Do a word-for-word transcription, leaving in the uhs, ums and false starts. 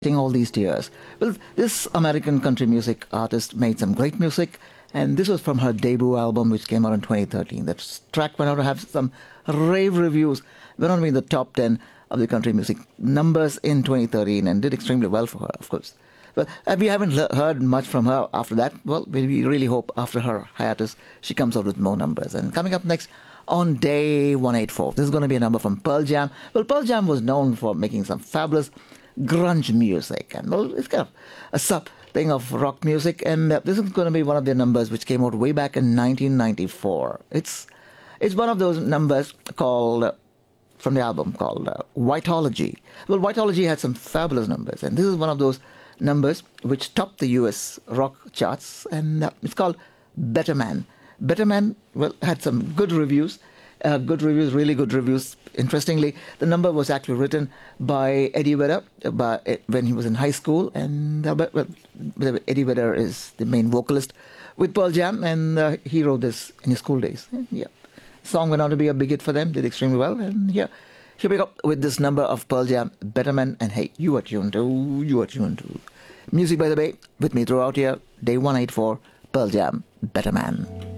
all these years. Well, this American country music artist made some great music, and this was from her debut album, which came out in twenty thirteen. That track went on to have some rave reviews, went on to be in the top ten of the country music numbers in twenty thirteen, and did extremely well for her, of course. But uh, we haven't le- heard much from her after that. Well, we we really hope after her hiatus she comes out with more numbers. And coming up next on day one eighty-four, this is going to be a number from Pearl Jam. Well, Pearl Jam was known for making some fabulous grunge music, and well, it's kind of a sub thing of rock music. And uh, this is going to be one of their numbers which came out way back in nineteen ninety-four. It's it's one of those numbers called. Uh, from the album called uh, Whiteology. Well, Whiteology had some fabulous numbers, and this is one of those numbers which topped the U S rock charts, and uh, it's called Better Man. Better Man, well, had some good reviews, uh, good reviews, really good reviews. Interestingly, the number was actually written by Eddie Vedder uh, by, uh, when he was in high school, and uh, well, Eddie Vedder is the main vocalist with Pearl Jam, and uh, he wrote this in his school days. Yeah. Song went on to be a big hit for them, did extremely well, and yeah, here we go with this number of Pearl Jam, Better Man, and hey, you are tuned to, you are tuned to Music by the Bay, with me throughout here, day one eighty-four, Pearl Jam, Better Man.